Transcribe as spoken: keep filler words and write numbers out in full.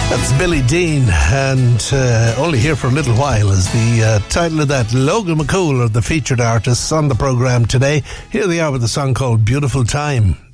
That's Billy Dean, and uh, Only Here for a Little While is the uh, title of that. Logan McCool are the featured artists on the programme today. Here they are with a song called Beautiful Time.